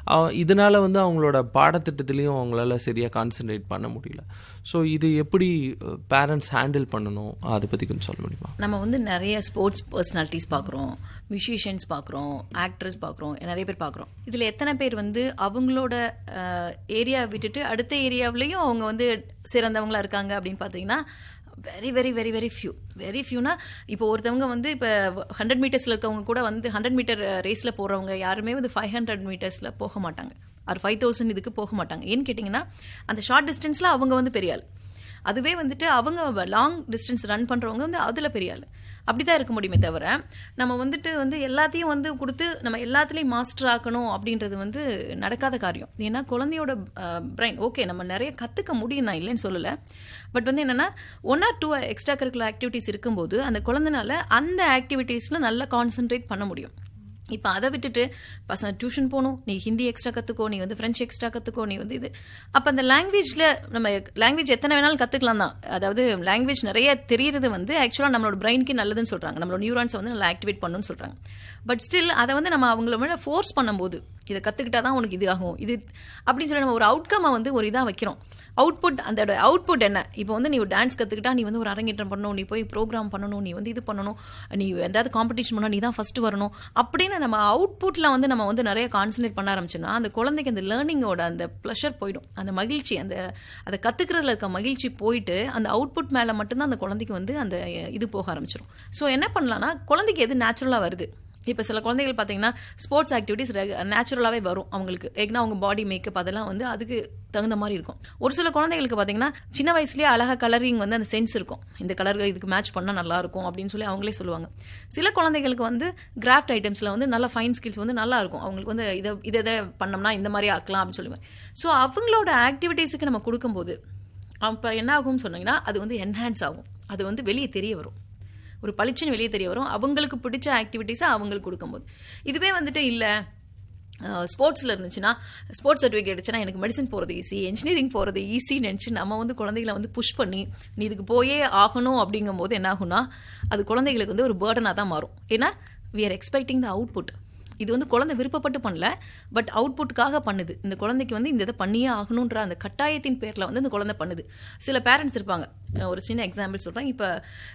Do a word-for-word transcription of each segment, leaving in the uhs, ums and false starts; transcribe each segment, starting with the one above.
இதனால் வந்து அவங்களோட பாடத்திட்டத்துலேயும் அவங்களால சரியாக கான்சன்ட்ரேட் பண்ண முடியல. ஸோ இது எப்படி பேரண்ட்ஸ் ஹேண்டில் பண்ணணும், அதை பற்றி கொஞ்சம் சொல்ல முடியுமா? நம்ம வந்து நிறைய ஸ்போர்ட்ஸ் பர்சனாலிட்டிஸ் பார்க்குறோம், மியூசிஷியன்ஸ் பார்க்குறோம், ஆக்டர்ஸ் பார்க்குறோம், நிறைய பேர் பார்க்குறோம். இதில் எத்தனை பேர் வந்து அவங்களோட ஏரியா விட்டுட்டு அடுத்த ஏரியாவிலையும் அவங்க வந்து சிறந்தவங்களா இருக்காங்க அப்படின்னு பார்த்தீங்கன்னா very very very very few very ஃபியூனா இப்போ ஒருத்தவங்க வந்து இப்போ ஹண்ட்ரட் மீட்டர்ஸில் இருக்கவங்க கூட வந்து ஹண்ட்ரட் மீட்டர் ரேஸில் போகிறவங்க யாருமே வந்து ஃபைவ் ஹண்ட்ரட் மீட்டர்ஸில் போக மாட்டாங்க, ஒரு ஃபைவ் தௌசண்ட் இதுக்கு போக மாட்டாங்க. ஏன்னு கேட்டிங்கன்னா அந்த ஷார்ட் டிஸ்டன்ஸில் அவங்க வந்து பெரிய ஆள். அதுவே வந்துட்டு அவங்க லாங் டிஸ்டன்ஸ் ரன் பண்ணுறவங்க வந்து அதில் பெரிய ஆள். அப்படி தான் இருக்க முடியுமே தவிர நம்ம வந்துட்டு வந்து எல்லாத்தையும் வந்து கொடுத்து நம்ம எல்லாத்துலேயும் மாஸ்டர் ஆக்கணும் அப்படின்றது வந்து நடக்காத காரியம். ஏன்னா குழந்தையோட பிரெயின் ஓகே நம்ம நிறைய கற்றுக்க முடியும் தான், இல்லைன்னு சொல்லலை. பட் வந்து என்னென்னா one R two extra curricular activities இருக்கும்போது அந்த குழந்தைனால அந்த ஆக்டிவிட்டீஸில் நல்லா கான்சென்ட்ரேட் பண்ண முடியும். இப்போ அதை விட்டுட்டு பசங்க டியூஷன் போகணும், நீ ஹிந்தி எக்ஸ்ட்ரா கற்றுக்கோ, நீ வந்து ஃப்ரெஞ்ச் எக்ஸ்ட்ரா கற்றுக்கோ, நீ வந்து இது அப்போ அந்த லாங்குவேஜில் நம்ம லாங்குவேஜ் எத்தனை வேணாலும் கற்றுக்கலாம் தான். அதாவது லாங்குவேஜ் நிறைய தெரியுறது வந்து ஆக்சுவலாக நம்மளோட பிரெயினுக்கு நல்லதுன்னு சொல்கிறாங்க, நம்மளோட நியூரான்ஸை வந்து நல்லா ஆக்டிவேட் பண்ணணும்னு சொல்கிறாங்க. பட் ஸ்டில் அதை வந்து நம்ம அவங்கள மேலே ஃபோர்ஸ் பண்ணும்போது இதை கற்றுக்கிட்டா தான் உனக்கு இது ஆகும் இது அப்படின்னு சொல்லி நம்ம ஒரு அவுட்கம்மை வந்து ஒரு இதாக வைக்கிறோம். அவுட்புட் அந்த அவுட்புட் என்ன, இப்போ வந்து நீ டான்ஸ் கற்றுக்கிட்டா நீ வந்து ஒரு அரங்கேற்றம் பண்ணணும், நீ போய் ப்ரோக்ராம் பண்ணணும், நீ வந்து இது பண்ணணும், நீ எதாவது காம்படிஷன் பண்ணணும், நீ தான் ஃபஸ்ட்டு வரணும் அப்படின்னு நம்ம அவுட்புட்டில் வந்து நம்ம வந்து நிறைய கான்சன்ட்ரேட் பண்ண ஆரம்பிச்சோன்னா அந்த குழந்தைக்கு அந்த லேர்னிங்கோட அந்த ப்ளஷர் போயிடும், அந்த மகிழ்ச்சி, அந்த அதை கற்றுக்கிறதுல இருக்க மகிழ்ச்சி போயிட்டு அந்த அவுட்புட் மேலே மட்டும்தான் அந்த குழந்தைக்கு வந்து அந்த இது போக ஆரம்பிச்சிடும். ஸோ என்ன பண்ணலான்னா குழந்தைக்கு எது நேச்சுரலாக வருது. இப்போ சில குழந்தைகள் பார்த்தீங்கன்னா ஸ்போர்ட்ஸ் ஆக்டிவிட்டீஸ் நேச்சுரலாகவே வரும் அவங்களுக்கு, ஏன்னா அவங்க பாடி மேக்கப் அதெல்லாம் வந்து அதுக்கு தகுந்த மாதிரி இருக்கும். ஒரு சில குழந்தைகளுக்கு பார்த்தீங்கன்னா சின்ன வயசுலேயே அழகாக கலரிங் வந்து அந்த சென்ஸ் இருக்கும், இந்த கலர் இதுக்கு மேட்ச் பண்ணால் நல்லாயிருக்கும் அப்படின்னு சொல்லி அவங்களே சொல்லுவாங்க. சில குழந்தைகளுக்கு வந்து கிராஃப்ட் ஐட்டம்ஸில் வந்து நல்ல ஃபைன் ஸ்கில்ஸ் வந்து நல்லா இருக்கும், அவங்களுக்கு வந்து இதை இதை இதை பண்ணோம்னா இந்த மாதிரி ஆக்கலாம் அப்படின்னு சொல்லுவேன். ஸோ அவங்களோட ஆக்டிவிட்டீஸுக்கு நம்ம கொடுக்கும்போது அப்போ என்ன ஆகும்னு சொன்னீங்கன்னா அது வந்து என்ஹான்ஸ் ஆகும், அது வந்து வெளியே தெரிய வரும், ஒரு பளிச்சுன்னு வெளியே தெரிய வரும் அவங்களுக்கு பிடிச்ச ஆக்டிவிட்டீஸை அவங்களுக்கு கொடுக்கும்போது. இதுவே வந்துட்டு இல்லை ஸ்போர்ட்ஸில் இருந்துச்சுன்னா ஸ்போர்ட்ஸ் சர்டிஃபிகேட் எடுச்சுன்னா எனக்கு மெடிசன் போகிறது ஈஸி, இன்ஜினியரிங் போகிறது ஈஸின்னு நினச்சி நம்ம வந்து குழந்தைகளை வந்து புஷ் பண்ணி நீ இதுக்கு போயே ஆகணும் அப்படிங்கும் போது என்ன ஆகும்னா அது குழந்தைகளுக்கு வந்து ஒரு பேர்டனாக தான் மாறும். ஏன்னா we are expecting the output. இது வந்து குழந்தை விருப்பப்பட்டு பண்ணல, பட் அவுட்புட்டுக்காக பண்ணுது. இந்த குழந்தைக்கு வந்து இந்த இதை பண்ணியே ஆகணுன்ற அந்த கட்டாயத்தின் பேரில் வந்து இந்த குழந்தை பண்ணுது. சில பேரண்ட்ஸ் இருப்பாங்க, ஒரு சின்ன எக்ஸாம்பிள் சொல்கிறேன். இப்போ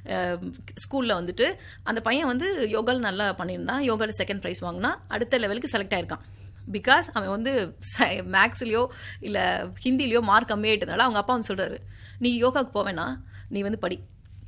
ஸ்கூலில் வந்துட்டு அந்த பையன் வந்து யோகாவில் நல்லா பண்ணியிருந்தான், யோகாவில் செகண்ட் ப்ரைஸ் வாங்கினா அடுத்த லெவலுக்கு செலக்ட் ஆயிருக்கான். பிகாஸ் அவன் வந்து மேக்ஸ்லேயோ இல்லை ஹிந்திலேயோ மார்க் கம்மியாயிட்டதுனால அவங்க அப்பா வந்து சொல்கிறாரு, நீ யோகாவுக்கு போவேன்னா நீ வந்து படி.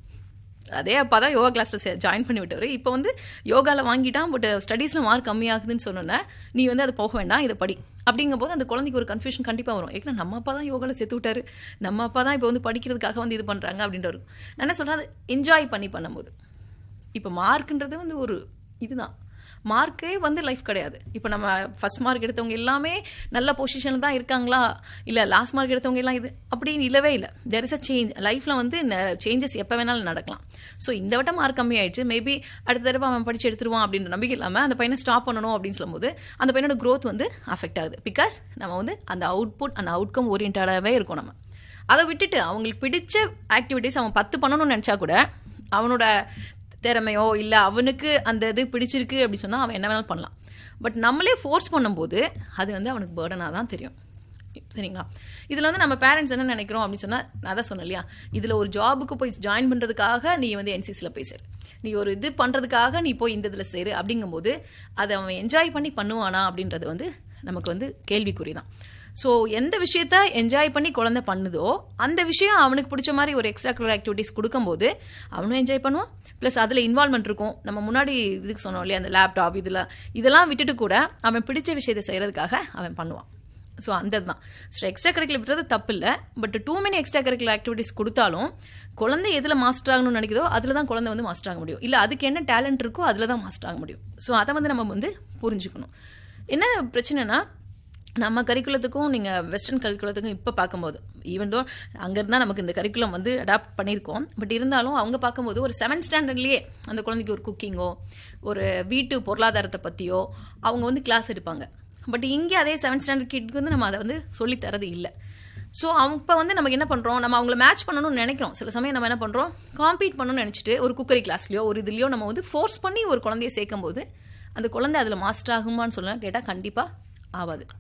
அதே அப்பா தான் யோகா கிளாஸில் ஜாயின் பண்ணி விட்டவர். இப்போ வந்து யோகாவில் வாங்கிட்டான், பட் ஸ்டடீஸில் மார்க் கம்மியாகுதுன்னு சொன்னோன்னே நீ வந்து அதை போக வேண்டாம், இதை படி அப்படிங்கும் போது அந்த குழந்தைக்கு ஒரு கன்ஃபியூஷன் கண்டிப்பாக வரும். ஏன்னா நம்ம அப்பா தான் யோகாவில் சேர்த்து விட்டாரு, நம்ம அப்பா தான் இப்போ வந்து படிக்கிறதுக்காக வந்து இது பண்ணுறாங்க அப்படின்ற ஒரு நான் என்ன சொல்கிறேன், என்ஜாய் பண்ணி பண்ணும்போது. இப்போ மார்க்குன்றது வந்து ஒரு இதுதான், மார்க்கே வந்து லைஃப் கிடையாது. இப்போ நம்ம ஃபஸ்ட் மார்க் எடுத்தவங்க எல்லாமே நல்ல பொசிஷனில் தான் இருக்காங்களா, இல்லை லாஸ்ட் மார்க் எடுத்தவங்க எல்லாம் இது அப்படின்னு இல்லவே இல்லை. தெர் இஸ் அ சேஞ்ச் லைஃப்பில் வந்து சேஞ்சஸ் எப்போ வேணாலும் நடக்கலாம். ஸோ இந்த வட்டம் மார்க் கம்மி ஆயிடுச்சு, மேபி அடுத்த தடவை அவன் படித்து எடுத்துருவான் அப்படின்ற நம்பிக்கை இல்லாமல் அந்த பையனை ஸ்டாப் பண்ணணும் அப்படின்னு சொல்லும்போது அந்த பையனோட க்ரோத் வந்து அஃபெக்ட் ஆகுது. பிகாஸ் நம்ம வந்து அந்த அவுட்புட் அந்த அவுட்கம் ஓரியன்டாகவே இருக்கும். நம்ம அதை விட்டுட்டு அவங்களுக்கு பிடிச்ச ஆக்டிவிட்டீஸ் அவன் பத்து பண்ணணும்னு நினச்சா கூட அவனோட திறமையோ இல்லை அவனுக்கு அந்த இது பிடிச்சிருக்கு அப்படி சொன்னால் அவன் என்ன வேணாலும் பண்ணலாம். பட் நம்மளே ஃபோர்ஸ் பண்ணும்போது அது வந்து அவனுக்கு பேர்டனாக தான் தெரியும். சரிங்களா? இதில் வந்து நம்ம பேரண்ட்ஸ் என்ன நினைக்கிறோம் அப்படின்னு சொன்னால், நான் தான் சொன்னேன் இல்லையா, இதில் ஒரு ஜாபுக்கு போய் ஜாயின் பண்ணுறதுக்காக நீ வந்து என்சிசியில் போய் சேரு, நீ ஒரு இது பண்ணுறதுக்காக நீ போய் இந்த இதில் சேரு அப்படிங்கும்போது அதை அவன் என்ஜாய் பண்ணி பண்ணுவானா அப்படின்றது வந்து நமக்கு வந்து கேள்விக்குறி தான். ஸோ எந்த விஷயத்த என்ஜாய் பண்ணி குழந்தை பண்ணுதோ அந்த விஷயம் அவனுக்கு பிடிச்ச மாதிரி ஒரு எக்ஸ்ட்ரா கரிக்குலர் ஆக்டிவிட்டீஸ் கொடுக்கும்போது அவனும் என்ஜாய் பண்ணுவான். ப்ளஸ் அதில் இன்வால்மெண்ட் இருக்கும். நம்ம முன்னாடி இதுக்கு சொன்னோம் இல்லையா, அந்த லேப்டாப் இதில் இதெல்லாம் விட்டுட்டு கூட அவன் பிடிச்ச விஷயத்தை செய்கிறதுக்காக அவன் பண்ணுவான். ஸோ அந்த தான் ஸோ எக்ஸ்ட்ரா கரிக்குலர் விட்டுறது தப்பு இல்லை. But two many extra curricular activities கொடுத்தாலும் குழந்தை எதில் மாஸ்டர் ஆகணும்னு நினைக்கிறதோ அதில் தான் குழந்தை வந்து மாஸ்டர் ஆக முடியும். இல்லை அதுக்கு என்ன டேலண்ட் இருக்கோ அதில் தான் மாஸ்டர் ஆக முடியும். ஸோ அதை வந்து நம்ம வந்து புரிஞ்சுக்கணும். என்ன பிரச்சனைனா, நம்ம கரிக்குலத்துக்கும் நீங்கள் வெஸ்டர்ன் கரிக்குலத்துக்கும் இப்போ பார்க்கும்போது ஈவன் தோ அங்கேருந்தா நமக்கு இந்த கரிக்குலம் வந்து அடாப்ட் பண்ணியிருக்கோம், பட் இருந்தாலும் அவங்க பார்க்கும்போது ஒரு செவன்த் ஸ்டாண்டர்ட்லேயே அந்த குழந்தைக்கு ஒரு குக்கிங்கோ ஒரு வீட்டு பொருளாதாரத்தை பற்றியோ அவங்க வந்து கிளாஸ் எடுப்பாங்க. பட் இங்கே அதே செவன்த் ஸ்டாண்டர்ட் கிட்க்கு வந்து நம்ம அதை வந்து சொல்லித்தரது இல்லை. ஸோ இப்போ வந்து நமக்கு என்ன பண்ணுறோம், நம்ம அவங்கள மேட்ச் பண்ணணும்னு நினைக்கிறோம். சில சமயம் நம்ம என்ன பண்ணுறோம், காம்பீட் பண்ணணும்னு நினச்சிட்டு ஒரு குக்கரி கிளாஸ்லையோ ஒரு இதுலையோ நம்ம வந்து ஃபோர்ஸ் பண்ணி ஒரு குழந்தைய சேர்க்கும் போது அந்த குழந்தை அதில் மாஸ்டர் ஆகுமான்னு சொல்ல கேட்டால் கண்டிப்பாக ஆகாது.